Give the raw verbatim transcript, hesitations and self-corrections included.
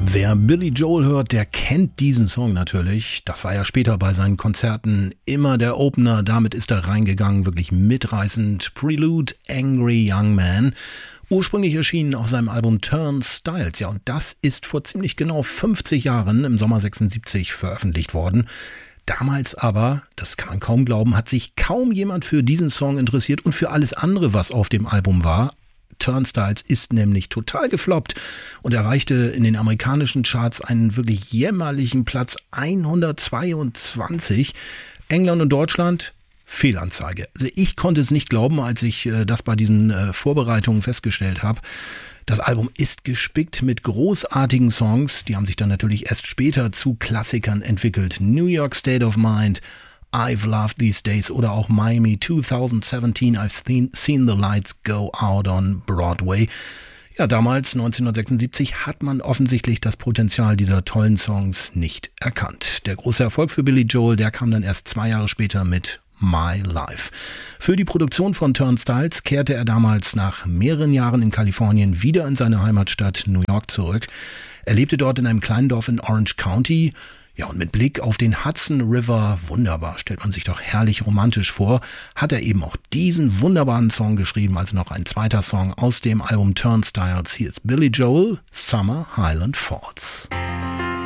Wer Billy Joel hört, der kennt diesen Song natürlich. Das war ja später bei seinen Konzerten immer der Opener. Damit ist er reingegangen, wirklich mitreißend. Prelude, Angry Young Man. Ursprünglich erschienen auf seinem Album Turnstiles. Ja, und das ist vor ziemlich genau fünfzig Jahren, im Sommer sechsundsiebzig, veröffentlicht worden. Damals aber, das kann man kaum glauben, hat sich kaum jemand für diesen Song interessiert und für alles andere, was auf dem Album war. Turnstiles ist nämlich total gefloppt und erreichte in den amerikanischen Charts einen wirklich jämmerlichen Platz hundertzweiundzwanzig. England und Deutschland, Fehlanzeige. Also ich konnte es nicht glauben, als ich äh, das bei diesen äh, Vorbereitungen festgestellt habe. Das Album ist gespickt mit großartigen Songs, die haben sich dann natürlich erst später zu Klassikern entwickelt. New York State of Mind, I've Loved These Days oder auch Miami twenty seventeen, I've seen, seen the Lights Go Out on Broadway. Ja, damals, neunzehnhundertsechsundsiebzig, hat man offensichtlich das Potenzial dieser tollen Songs nicht erkannt. Der große Erfolg für Billy Joel, der kam dann erst zwei Jahre später mit My Life. Für die Produktion von Turnstiles kehrte er damals nach mehreren Jahren in Kalifornien wieder in seine Heimatstadt New York zurück. Er lebte dort in einem kleinen Dorf in Orange County. Ja, und mit Blick auf den Hudson River, wunderbar, stellt man sich doch herrlich romantisch vor, hat er eben auch diesen wunderbaren Song geschrieben, also noch ein zweiter Song aus dem Album Turnstiles. Hier ist Billy Joel, Summer Highland Falls.